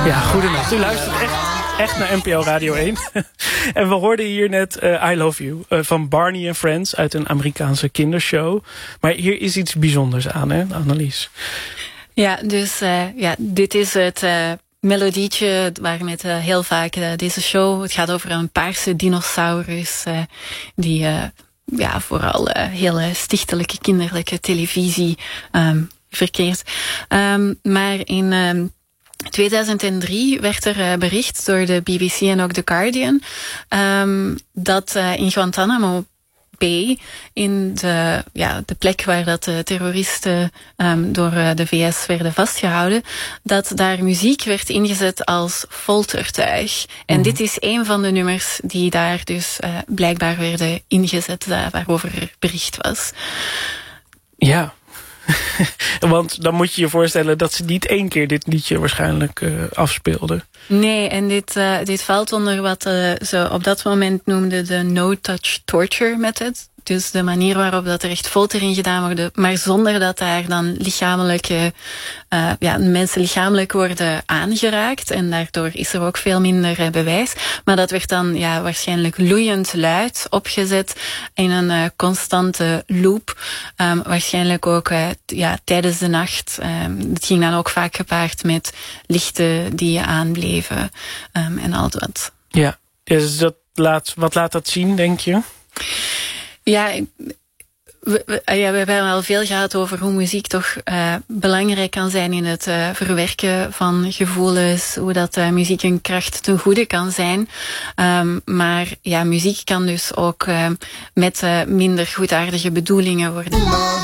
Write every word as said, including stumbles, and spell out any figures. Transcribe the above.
Ja, goedenacht. U luistert echt, echt naar N P O Radio één. En we hoorden hier net uh, I Love You uh, van Barney and Friends uit een Amerikaanse kindershow. Maar hier is iets bijzonders aan, hè, Annelies? Ja, dus uh, ja, dit is het uh, melodietje waar met uh, heel vaak uh, deze show. Het gaat over een paarse dinosaurus uh, die uh, ja, vooral uh, heel uh, stichtelijke kinderlijke televisie um, verkeert. Um, maar in um, tweeduizend drie werd er uh, bericht door de B B C en ook The Guardian um, dat uh, in Guantanamo Bay, in de, ja, de plek waar dat de terroristen um, door uh, de V S werden vastgehouden, dat daar muziek werd ingezet als foltertuig. En mm-hmm. dit is een van de nummers die daar dus uh, blijkbaar werden ingezet, uh, waarover er bericht was. Ja. Want dan moet je je voorstellen dat ze niet één keer dit liedje waarschijnlijk uh, afspeelden. Nee, en dit, uh, dit valt onder wat uh, ze op dat moment noemden de no-touch torture method. Dus de manier waarop dat er echt foltering gedaan wordt, maar zonder dat daar dan lichamelijke, uh, ja, mensen lichamelijk worden aangeraakt. En daardoor is er ook veel minder uh, bewijs. Maar dat werd dan ja, waarschijnlijk loeiend luid opgezet in een uh, constante loop. Um, waarschijnlijk ook uh, ja, tijdens de nacht. Um, het ging dan ook vaak gepaard met lichten die aanbleven um, en al dat. Ja, dus dat laat, wat laat dat zien, denk je? Ja, we, we, ja, we hebben al veel gehad over hoe muziek toch uh, belangrijk kan zijn in het uh, verwerken van gevoelens, hoe dat uh, muziek een kracht ten goede kan zijn. Um, maar ja, muziek kan dus ook uh, met uh, minder goedaardige bedoelingen worden